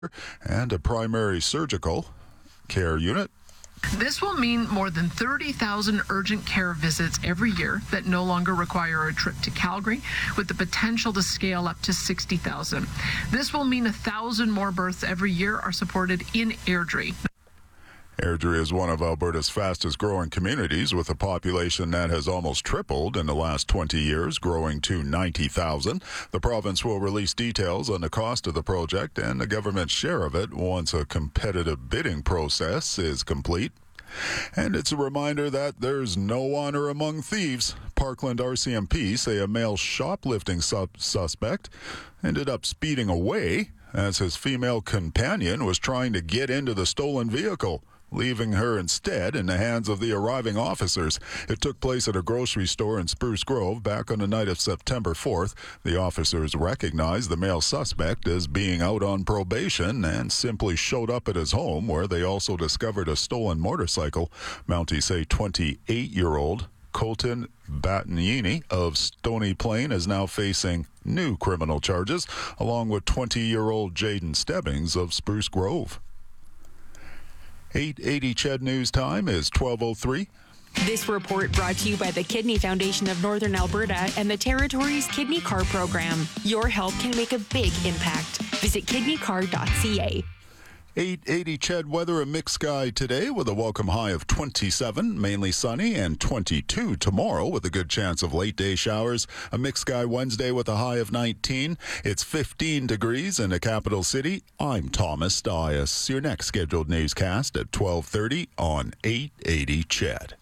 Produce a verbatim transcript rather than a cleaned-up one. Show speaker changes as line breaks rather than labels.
and a primary surgical care unit.
This will mean more than thirty thousand urgent care visits every year that no longer require a trip to Calgary, with the potential to scale up to sixty thousand. This will mean one thousand more births every year are supported in Airdrie.
Airdrie is one of Alberta's fastest growing communities, with a population that has almost tripled in the last twenty years, growing to ninety thousand. The province will release details on the cost of the project and the government's share of it once a competitive bidding process is complete. And it's a reminder that there's no honor among thieves. Parkland R C M P say a male shoplifting sub- suspect ended up speeding away as his female companion was trying to get into the stolen vehicle, leaving her instead in the hands of the arriving officers. It took place at a grocery store in Spruce Grove back on the night of September fourth. The officers recognized the male suspect as being out on probation and simply showed up at his home, where they also discovered a stolen motorcycle. Mounties say twenty-eight-year-old Colton Battagnini of Stony Plain is now facing new criminal charges, along with twenty-year-old Jaden Stebbings of Spruce Grove. eight eighty C H E D News Time is twelve oh three.
This report brought to you by the Kidney Foundation of Northern Alberta and the Territory's Kidney Card program. Your help can make a big impact. Visit kidney card dot c a.
eight eighty C H E D weather, a mixed sky today with a welcome high of twenty-seven, mainly sunny, and twenty-two tomorrow with a good chance of late day showers. A mixed sky Wednesday with a high of nineteen. It's fifteen degrees in the capital city. I'm Thomas Dias. Your next scheduled newscast at twelve thirty on eight eighty C H E D.